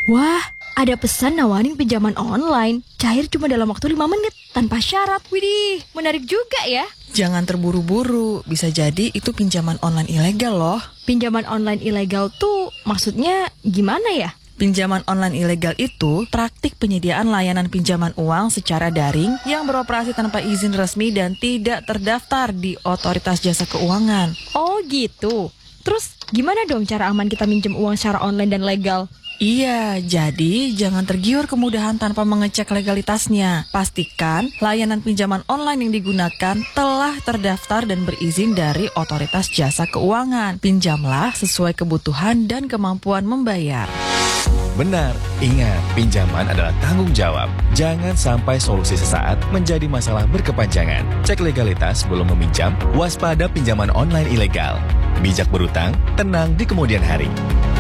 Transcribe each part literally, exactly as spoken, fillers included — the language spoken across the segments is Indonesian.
Wah, ada pesan nawarin pinjaman online. Cair cuma dalam waktu lima menit, tanpa syarat. Widih, menarik juga ya. Jangan terburu-buru, bisa jadi itu pinjaman online ilegal loh. Pinjaman online ilegal tuh maksudnya gimana ya? Pinjaman online ilegal itu praktik penyediaan layanan pinjaman uang secara daring yang beroperasi tanpa izin resmi dan tidak terdaftar di Otoritas Jasa Keuangan. Oh gitu. Terus gimana dong cara aman kita minjem uang secara online dan legal? Iya, jadi jangan tergiur kemudahan tanpa mengecek legalitasnya. Pastikan layanan pinjaman online yang digunakan telah terdaftar dan berizin dari Otoritas Jasa Keuangan. Pinjamlah sesuai kebutuhan dan kemampuan membayar. Benar, ingat, pinjaman adalah tanggung jawab. Jangan sampai solusi sesaat menjadi masalah berkepanjangan. Cek legalitas sebelum meminjam, waspada pinjaman online ilegal. Bijak berutang, tenang di kemudian hari.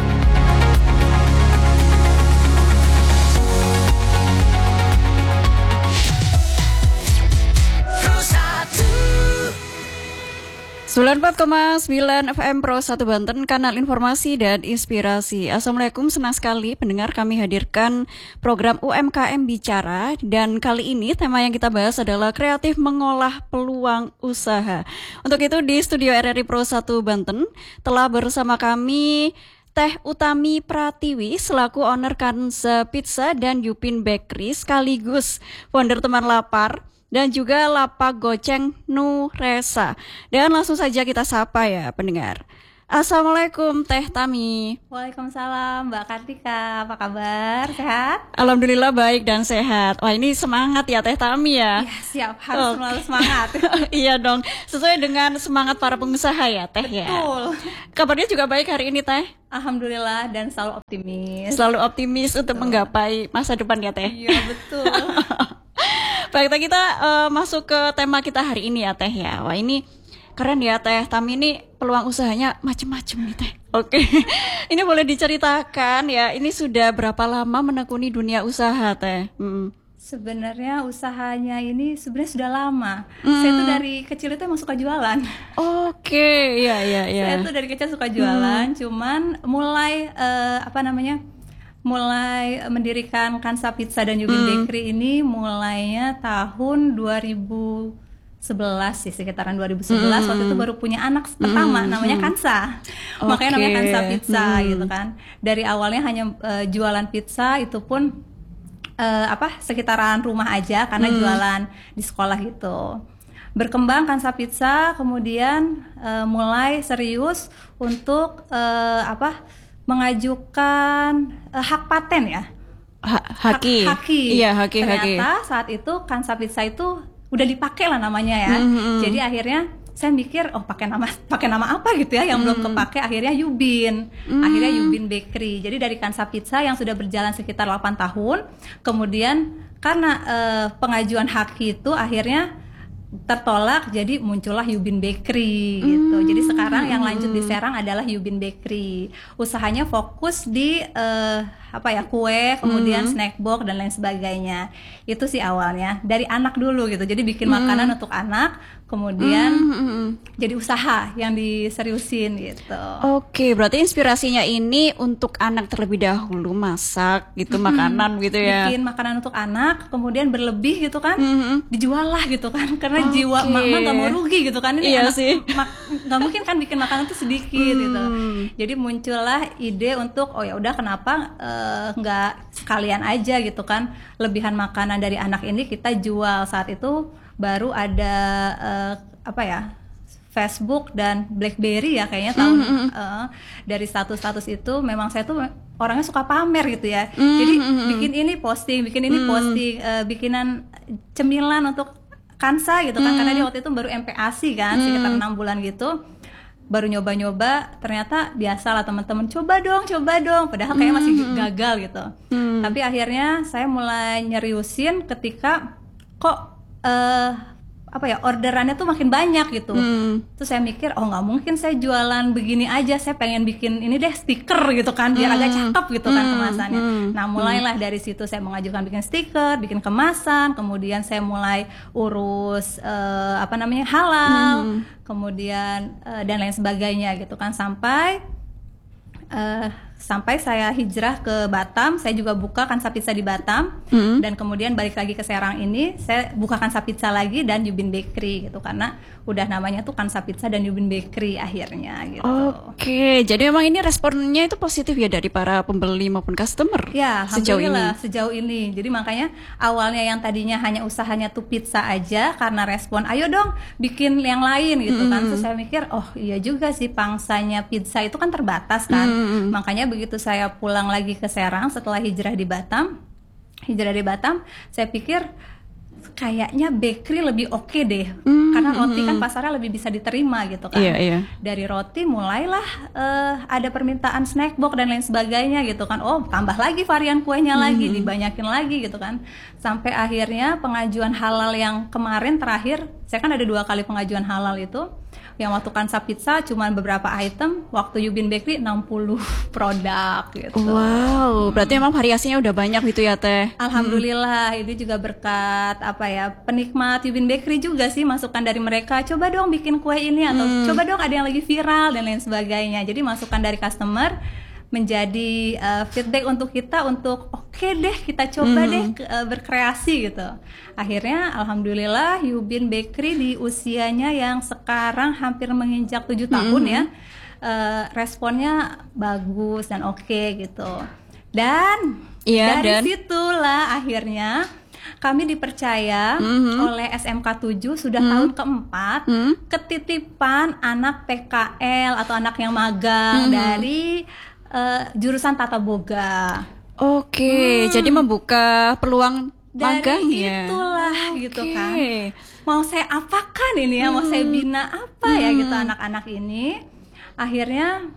sembilan puluh empat koma sembilan F M Pro satu Banten, kanal informasi dan inspirasi. Assalamualaikum, senang sekali pendengar kami hadirkan program U M K M Bicara. Dan kali ini tema yang kita bahas adalah kreatif mengolah peluang usaha. Untuk itu di studio R R I Pro satu Banten telah bersama kami Teh Utami Pratiwi selaku owner Kansa Pizza dan Yupin Bakery sekaligus founder Teman Lapar dan juga Lapak Goceng Nuresa. Dan langsung saja kita sapa ya pendengar. Assalamualaikum Teh Tami. Waalaikumsalam Mbak Kartika, apa kabar? Sehat? Alhamdulillah baik dan sehat. Wah, ini semangat ya Teh Tami ya. Ya siap, harus oh. selalu semangat. Iya dong, sesuai dengan semangat para pengusaha ya Teh ya. Betul. Kabarnya juga baik hari ini Teh. Alhamdulillah dan selalu optimis. Selalu optimis betul. Untuk menggapai masa depan ya Teh. Iya betul. Baik, kita uh, masuk ke tema kita hari ini ya Teh ya. Wah, ini keren ya Teh Tami, ini peluang usahanya macam-macam nih Teh. Oke, ini boleh diceritakan ya, ini sudah berapa lama menekuni dunia usaha Teh? Hmm. Sebenarnya usahanya ini sebenarnya sudah lama. Hmm. Saya tuh dari kecil itu emang suka jualan. Oke, iya iya iya. Saya tuh dari kecil suka jualan, hmm. cuman mulai uh, apa namanya? mulai mendirikan Kansa Pizza dan Yupin hmm. Bakery ini mulainya tahun dua ribu sebelas sih, sekitaran dua ribu sebelas. Hmm. Waktu itu baru punya anak pertama, hmm. namanya Kansa. Okay. Makanya namanya Kansa Pizza hmm. gitu kan. Dari awalnya hanya uh, jualan pizza, itu pun uh, apa sekitaran rumah aja karena hmm. jualan di sekolah gitu. Berkembang Kansa Pizza, kemudian uh, mulai serius untuk uh, apa mengajukan uh, hak paten ya. Ha, haki. Hak, haki. Iya, haki, Ternyata haki. saat itu Kansa Pizza itu udah dipakai lah namanya ya. Mm-hmm. Jadi akhirnya saya mikir, oh pakai nama pakai nama apa gitu ya yang mm-hmm. belum kepake, akhirnya Yubin. Mm-hmm. Akhirnya Yubin Bakery. Jadi dari Kansa Pizza yang sudah berjalan sekitar delapan tahun, kemudian karena uh, pengajuan haki itu akhirnya tertolak, jadi muncullah Yubin Bakery gitu. Hmm. Jadi sekarang yang lanjut di Serang adalah Yubin Bakery. Usahanya fokus di uh, apa ya kue, kemudian hmm. snack box dan lain sebagainya. Itu sih awalnya dari anak dulu gitu. Jadi bikin hmm. makanan untuk anak, kemudian hmm. jadi usaha yang diseriusin gitu. Oke, berarti inspirasinya ini untuk anak terlebih dahulu, masak gitu hmm. makanan gitu ya. Bikin makanan untuk anak, kemudian berlebih gitu kan, hmm. dijual lah gitu kan. Karena okay. jiwa mama gak mau rugi gitu kan. Ini iya anak sih. Mak, gak mungkin kan bikin makanan tuh sedikit hmm. gitu. Jadi muncullah ide untuk oh ya udah kenapa uh, nggak sekalian aja gitu kan, lebihan makanan dari anak ini kita jual. Saat itu baru ada uh, apa ya Facebook dan BlackBerry ya kayaknya tahun mm-hmm. uh, dari status-status itu memang saya tuh orangnya suka pamer gitu ya. Mm-hmm. Jadi bikin ini posting, bikin ini mm-hmm. posting, uh, bikinan cemilan untuk Kansa gitu kan, mm-hmm. karena dia waktu itu baru M P A S I kan, mm-hmm. sekitar enam bulan gitu. Baru nyoba-nyoba, ternyata biasa lah teman-teman, coba dong, coba dong, padahal kayak masih gagal gitu. Mm-hmm. Tapi akhirnya saya mulai nyeriusin ketika kok uh, apa ya orderannya tuh makin banyak gitu. Hmm. Terus saya mikir, oh nggak mungkin saya jualan begini aja, saya pengen bikin ini deh stiker gitu kan, biar hmm. agak cakep gitu kan hmm. kemasannya. Hmm. Nah mulailah hmm. dari situ saya mengajukan bikin stiker, bikin kemasan, kemudian saya mulai urus uh, apa namanya halal, hmm. kemudian uh, dan lain sebagainya gitu kan, sampai uh, sampai saya hijrah ke Batam, saya juga buka Kansa Pizza di Batam, Mm. dan kemudian balik lagi ke Serang ini, saya buka Kansa Pizza lagi dan Yubin Bakery gitu, karena udah namanya tuh Kansa Pizza dan Yubin Bakery akhirnya gitu. Oke, jadi memang ini responnya itu positif ya dari para pembeli maupun customer Ya, sejauh ini. alhamdulillah sejauh ini. Jadi makanya awalnya yang tadinya hanya usahanya tuh pizza aja, karena respon, ayo dong bikin yang lain gitu kan. Terus saya mikir, oh iya juga sih, pangsanya pizza itu kan terbatas kan. Mm. Makanya begitu saya pulang lagi ke Serang setelah hijrah di Batam, hijrah di Batam, saya pikir kayaknya bakery lebih oke deh, Mm, karena roti mm, kan mm. pasarnya lebih bisa diterima gitu kan. Iya, iya. Dari roti mulailah eh, ada permintaan snack box dan lain sebagainya gitu kan. Oh, tambah lagi varian kuenya lagi, dibanyakin lagi gitu kan. Sampai akhirnya pengajuan halal yang kemarin terakhir, saya kan ada dua kali pengajuan halal itu. Yang waktu Kansa Pizza cuma beberapa item, waktu Yubin Bakery enam puluh produk gitu. Wow, berarti memang variasinya udah banyak gitu ya Teh. Alhamdulillah, ini juga berkat apa ya, penikmat Yubin Bakery juga sih, masukan dari mereka, coba dong bikin kue ini, atau coba dong ada yang lagi viral dan lain sebagainya. Jadi masukan dari customer menjadi uh, feedback untuk kita untuk oke deh kita coba deh ke- uh, berkreasi gitu. Akhirnya alhamdulillah Yubin Bakery di usianya yang sekarang hampir menginjak tujuh tahun ya, uh, responnya bagus dan oke gitu. Dan Iya, dari dan? situlah akhirnya kami dipercaya Mhm. oleh S M K tujuh sudah tahun keempat Mhm. ketitipan anak P K L atau anak yang magang dari eh, jurusan Tata Boga. Oke, jadi membuka peluang Dari magang ya. itulah gitu Oke. kan. Mau saya apakan ini ya, mau saya bina apa ya gitu anak-anak ini. Akhirnya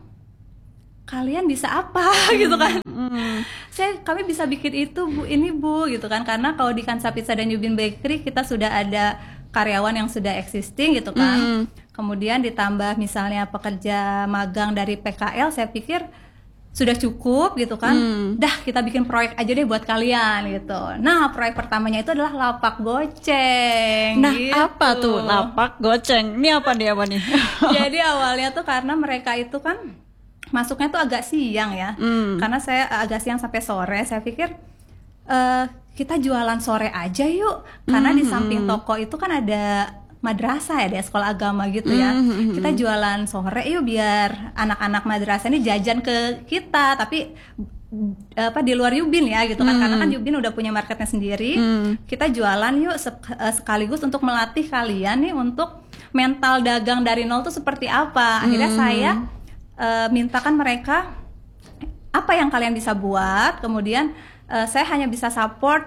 kalian bisa apa gitu kan. Saya kami bisa bikin itu Bu, ini Bu gitu kan, karena kalau di Kansa Pizza dan Yubin Bakery kita sudah ada karyawan yang sudah existing gitu kan. Kemudian ditambah misalnya pekerja magang dari P K L, saya pikir sudah cukup gitu kan. Dah kita bikin proyek aja deh buat kalian gitu. Nah, proyek pertamanya itu adalah lapak goceng. Nah, gitu. apa tuh lapak goceng? Ini apa nih apa nih? Jadi awalnya tuh karena mereka itu kan masuknya tuh agak siang ya. Hmm. Karena saya agak siang sampai sore, saya pikir eh kita jualan sore aja yuk. Karena di samping toko itu kan ada madrasah ya, ada sekolah agama gitu ya. Kita jualan sore yuk biar anak-anak madrasah ini jajan ke kita, tapi apa di luar Yubin ya gitu kan, karena kan Yubin udah punya marketnya sendiri. Kita jualan yuk sek- eh, sekaligus untuk melatih kalian nih untuk mental dagang dari nol tuh seperti apa. Akhirnya saya eh, mintakan mereka apa yang kalian bisa buat, kemudian eh, saya hanya bisa support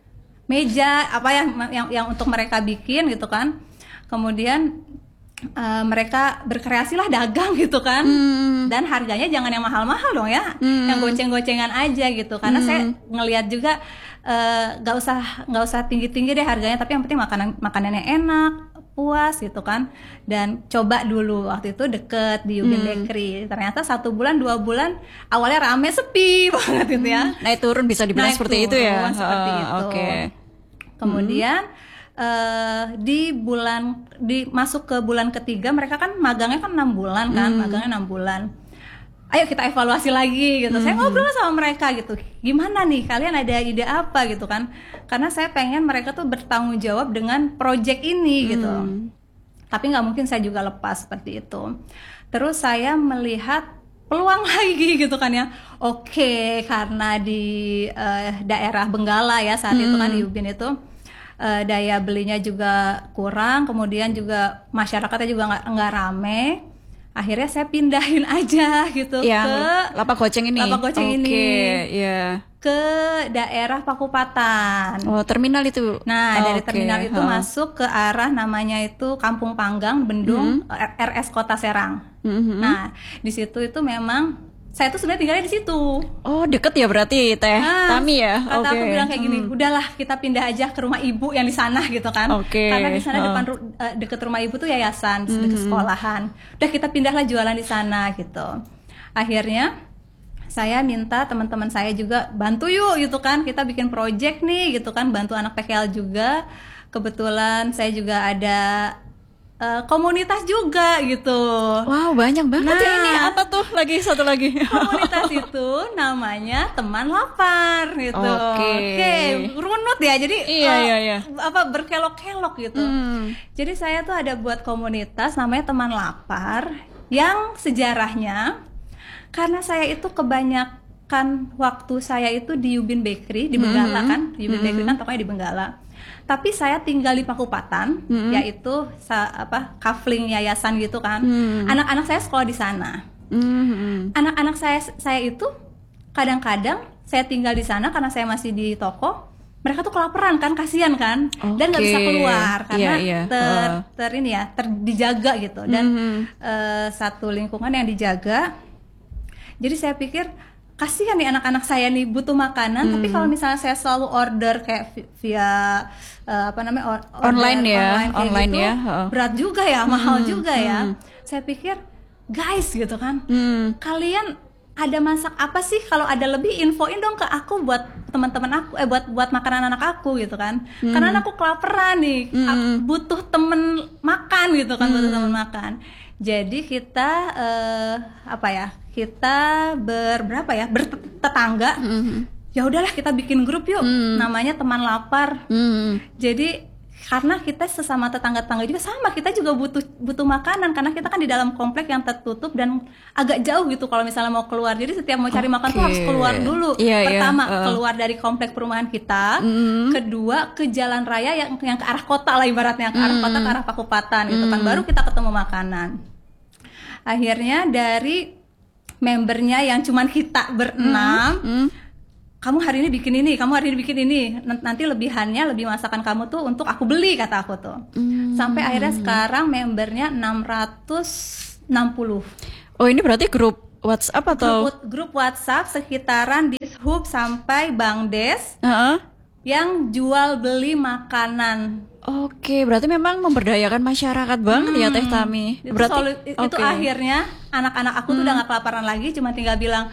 meja apa yang yang yang untuk mereka bikin gitu kan. Kemudian uh, mereka berkreasi lah dagang gitu kan. Dan harganya jangan yang mahal-mahal dong ya, yang goceng-gocengan aja gitu, karena saya ngelihat juga uh, gak usah nggak usah tinggi-tinggi deh harganya, tapi yang penting makanan makanannya enak, puas gitu kan. Dan coba dulu waktu itu deket di Yubin Bakery, ternyata satu bulan dua bulan awalnya rame sepi banget gitu ya. Naik turun bisa dibilang Naik seperti itu ya. turun, seperti Ah, itu. Oke. Kemudian eh, di bulan di masuk ke bulan ketiga, mereka kan magangnya kan enam bulan kan, magangnya enam bulan. Ayo kita evaluasi lagi gitu. Saya ngobrol sama mereka gitu. Gimana nih, kalian ada ide apa gitu kan? Karena saya pengen mereka tuh bertanggung jawab dengan project ini gitu. Tapi nggak mungkin saya juga lepas seperti itu. Terus saya melihat peluang lagi gitu kan ya. Oke, karena di eh, daerah Benggala ya saat itu kan di Yubin itu eh, daya belinya juga kurang, kemudian juga masyarakatnya juga nggak nggak rame. Akhirnya saya pindahin aja gitu Yang ke lapak goceng ini. lapak goceng Oke, ini. ya. ke daerah Pakupatan. Oh, terminal itu. Nah, dari Oke, terminal itu ha. masuk ke arah namanya itu Kampung Panggang, Bendung, R- RS Kota Serang. Mhm. Nah, di situ itu memang saya tuh sebenarnya tinggalnya di situ. Oh, deket ya berarti Teh Ah, Tami ya. Kata Oke. aku bilang kayak gini, Hmm. udahlah kita pindah aja ke rumah ibu yang di sana gitu kan. Oke, Karena di sana ha. depan ru- eh, deket rumah ibu tuh yayasan, deket sekolahan. Udah kita pindahlah jualan di sana gitu. Akhirnya saya minta teman-teman saya juga bantu yuk gitu kan, kita bikin project nih gitu kan, bantu anak P K L juga. Kebetulan saya juga ada uh, komunitas juga gitu. Wow, banyak banget Nah. ya ini. Apa tuh lagi satu lagi? Komunitas itu namanya Teman Lapar gitu. Oke. Oke, runut ya. Jadi Iya, uh, iya, iya. apa berkelok-kelok gitu. Hmm. Jadi saya tuh ada buat komunitas namanya Teman Lapar yang sejarahnya karena saya itu kebanyakan waktu saya itu di Yubin Bakery di Benggala kan. Yubin Bakery kan tokonya di Benggala. Tapi saya tinggal di Pakupatan, Mm-hmm. yaitu sa- apa kafling yayasan gitu kan. Mm. Anak-anak saya sekolah di sana. Hmm. Anak-anak saya saya itu kadang-kadang saya tinggal di sana karena saya masih di toko. Mereka tuh kelaparan kan, kasihan kan, dan nggak bisa Oke. keluar karena Iya, iya. ter, Uh. ter ini ya, ter dijaga gitu. Dan Mhm. eh, satu lingkungan yang dijaga. Jadi saya pikir kasihan nih anak-anak saya nih butuh makanan, tapi Hmm. kalau misalnya saya selalu order kayak vi- via eh, apa namanya or- order Online ya, kayak online gitu, ya, heeh. berat juga ya, mahal Hmm, juga ya. hmm. Saya pikir guys gitu kan, Hmm. kalian ada masak apa sih? Kalau ada lebih infoin dong ke aku buat teman-teman aku, eh buat buat makanan anak aku gitu kan. Karena aku kelaparan nih, aku butuh temen makan gitu kan, butuh temen makan. Jadi kita eh, apa ya? Kita berberapa ya? Bertetangga. Ya udahlah kita bikin grup yuk. Namanya Teman Lapar. Hmm. Jadi karena kita sesama tetangga-tetangga juga sama, kita juga butuh butuh makanan karena kita kan di dalam komplek yang tertutup dan agak jauh gitu kalau misalnya mau keluar. Jadi setiap mau cari makan tuh Oke. harus keluar dulu. Iya, iya, Pertama uh. keluar dari komplek perumahan kita, Mm. kedua ke jalan raya yang yang ke arah kota lah ibaratnya, ke arah kota, ke arah Pakupatan gitu kan. Baru kita ketemu makanan. Akhirnya dari membernya yang cuman kita berenam, Hmm. kamu hari ini bikin ini, kamu hari ini bikin ini, N- nanti lebihannya, lebih masakan kamu tuh untuk aku beli, kata aku tuh. Sampai akhirnya sekarang membernya enam ratus enam puluh. Oh, ini berarti grup WhatsApp atau? Grup, grup WhatsApp sekitaran di Hub sampai Bang Des Heeh. yang jual beli makanan. Oke, berarti memang memberdayakan masyarakat banget ya Teh Tami. Itu, Berarti solu- itu oke. akhirnya anak-anak aku tuh udah gak kelaparan lagi, cuma tinggal bilang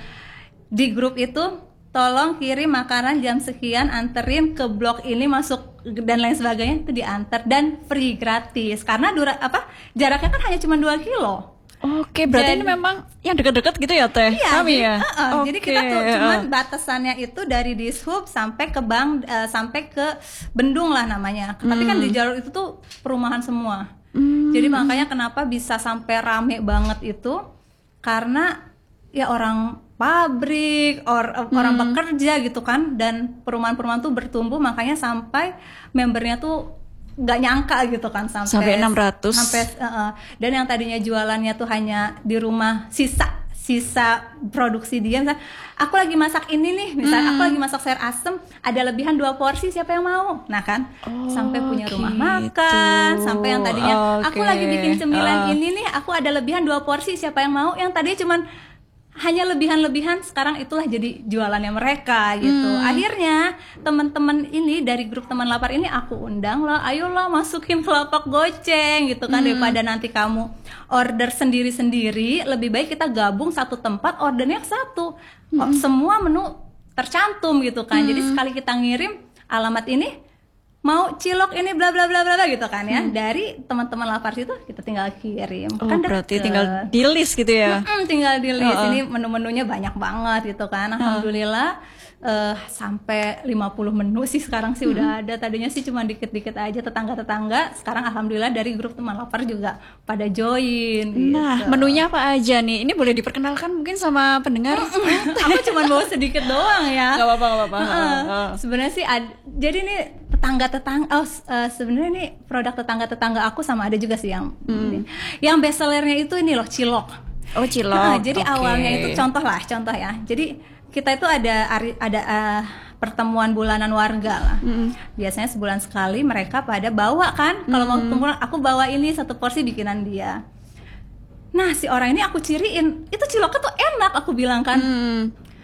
di grup itu, tolong kirim makanan jam sekian, anterin ke blok ini, masuk dan lain sebagainya, itu diantar dan free gratis karena dura apa jaraknya kan hanya cuma dua kilo. Oke, berarti Jadi- ini memang yang dekat-dekat gitu ya Teh Iya, Tami jadi, ya. uh-uh, jadi Oke, kita tuh cuman uh. batasannya itu dari Dishub sampai ke Bang eh, sampai ke Bendung lah namanya. Tapi kan di jalur itu tuh perumahan semua. Hmm. Jadi makanya kenapa bisa sampai rame banget itu karena ya orang pabrik, or, orang bekerja gitu kan, dan perumahan-perumahan tuh bertumbuh, makanya sampai membernya tuh nggak nyangka gitu kan sampai Sampai enam ratus. sampai uh, uh. Dan yang tadinya jualannya tuh hanya di rumah sisa sisa produksi dia, misalnya aku lagi masak ini nih, misalnya aku lagi masak sayur asem, ada lebihan dua porsi, siapa yang mau? Nah kan, Oh, sampai punya rumah gitu. makan, sampai yang tadinya aku Oke. lagi bikin cemilan Ah. ini nih, aku ada lebihan dua porsi, siapa yang mau? Yang tadinya cuman hanya lebihan-lebihan, sekarang itulah jadi jualannya mereka gitu. Hmm. Akhirnya teman-teman ini dari grup Teman Lapar ini aku undang lah, ayolah masukin ke lapak goceng gitu kan, Hmm. daripada nanti kamu order sendiri-sendiri, lebih baik kita gabung satu tempat, ordernya satu. Hmm. Oh, semua menu tercantum gitu kan. Jadi sekali kita ngirim alamat ini, mau cilok ini bla bla bla bla bla gitu kan ya, dari teman-teman Lapar itu kita tinggal kirim. Oh, Kan berarti deket. tinggal di list gitu ya. Mm, tinggal di list. Oh, oh. Ini menu-menunya banyak banget gitu kan. Alhamdulillah eh, sampai lima puluh menu sih sekarang sih udah ada. Tadinya sih cuma dikit-dikit aja tetangga-tetangga. Sekarang alhamdulillah dari grup Teman Lapar juga pada join gitu. Nah, menunya apa aja nih? Ini boleh diperkenalkan mungkin sama pendengar? Aku cuma bawa sedikit doang ya. Gak apa-apa, gak apa-apa. Heeh. Heeh. Sebenarnya sih ad- jadi nih tetangga-tetangga, oh s- eh, sebenarnya nih produk tetangga-tetangga aku sama ada juga sih yang ini. Yang best sellernya itu ini loh, cilok. Oh, cilok. Nah, jadi Oke. awalnya itu contoh lah, contoh ya. Jadi kita itu ada ari- ada eh, pertemuan bulanan warga lah. Biasanya sebulan sekali mereka pada bawa kan. Kalau mau kumpul, aku bawa ini satu porsi bikinan dia. Nah, si orang ini aku ciriin, itu ciloknya tuh enak, aku bilang kan. Hmm.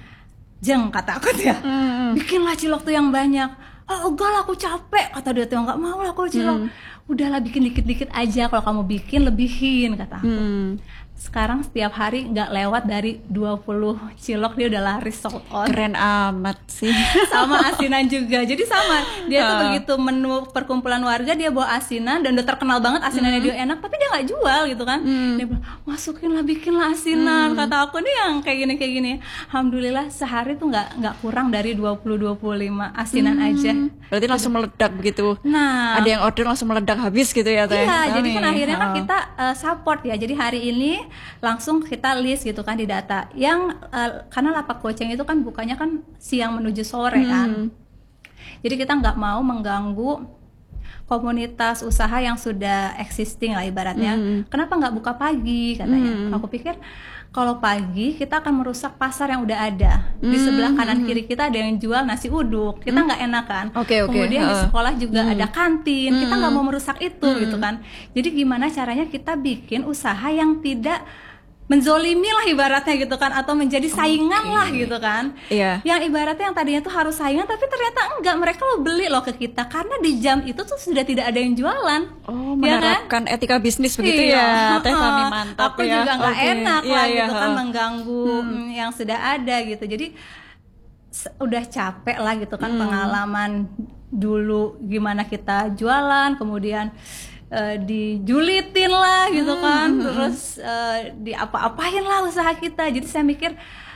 Jeng, kata aku tuh ya, Hmm. bikinlah cilok tuh yang banyak. Oh enggak lah, aku capek, kata dia tuh, nggak mau lah aku cilok. udahlah bikin dikit-dikit aja, kalau kamu bikin lebihin kata aku. Hmm. Sekarang setiap hari nggak lewat dari dua puluh cilok dia udah laris sold out. Keren amat sih. Sama asinan juga, jadi sama dia tuh begitu menu perkumpulan warga dia bawa asinan dan udah terkenal banget asinannya Hmm. dia enak, tapi dia nggak jual gitu kan. Hmm. Dia bilang masukin lah, bikin lah asinan. Hmm. Kata aku nih yang kayak gini kayak gini, alhamdulillah sehari tuh nggak nggak kurang dari dua puluh dua puluh lima asinan Hmm. aja. Berarti langsung meledak begitu. Nah, Ada yang order langsung meledak habis gitu ya Teh? iya, jadi kan Kami. akhirnya kan Oh. kita uh, support ya. Jadi hari ini langsung kita list gitu kan di data. Yang uh, karena lapak goceng itu kan bukanya kan siang menuju sore kan. Hmm. Jadi kita nggak mau mengganggu komunitas usaha yang sudah existing lah ibaratnya. Hmm. Kenapa nggak buka pagi katanya? Hmm. Aku pikir kalau pagi kita akan merusak pasar yang udah ada. Di sebelah kanan kiri kita ada yang jual nasi uduk, kita nggak enak kan. Oke, oke. Kemudian di Heeh. sekolah juga Hmm. ada kantin, kita nggak Hmm. mau merusak itu gitu kan. Jadi gimana caranya kita bikin usaha yang tidak menzolimi lah ibaratnya gitu kan, atau menjadi saingan lah gitu kan. Iya. Yang ibaratnya yang tadinya tuh harus saingan, tapi ternyata enggak, mereka lo beli loh ke kita karena di jam itu tuh sudah tidak ada yang jualan. Oh, Ya kan? menerapkan etika bisnis begitu Iya, ya, Teh Fami, heeh. mantap Aku ya. juga nggak Oke. enak Iya, lah iya, gitu kan heeh. mengganggu mm, yang sudah ada gitu. Jadi se- udah capek lah gitu kan Hmm. pengalaman dulu gimana kita jualan, kemudian eh, dijulitin lah gitu Hmm, kan, terus eh, diapa-apain lah usaha kita. Jadi saya mikir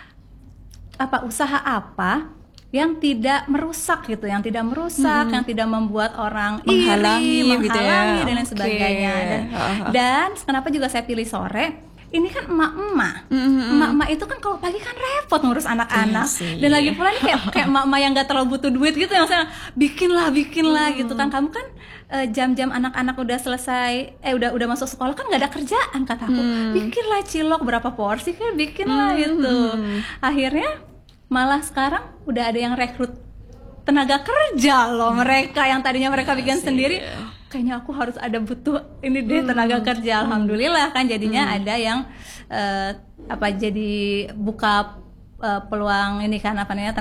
apa usaha apa yang tidak merusak gitu, yang tidak merusak, yang tidak membuat orang Menghalangi iri, gitu ya. menghalangi dan lain Oke. sebagainya. Dan, Ha-ha. dan kenapa juga saya pilih sore? Ini kan emak-emak, Mm-mm. emak-emak itu kan kalau pagi kan repot ngurus anak-anak, Iya sih. dan lagi pula ini kayak kayak emak-emak yang nggak terlalu butuh duit gitu, yang saya bikin lah, bikin lah gitu kan. Kamu kan eh, jam-jam anak-anak udah selesai, eh udah udah masuk sekolah kan nggak ada kerjaan kata aku, bikinlah cilok berapa porsi kan, bikin lah gitu. Akhirnya malah sekarang udah ada yang rekrut tenaga kerja loh, mereka yang tadinya mereka bikin sendiri. Kayaknya aku harus ada butuh ini deh tenaga kerja. Alhamdulillah kan jadinya ada yang eh, apa jadi buka eh, peluang ini kan apa namanya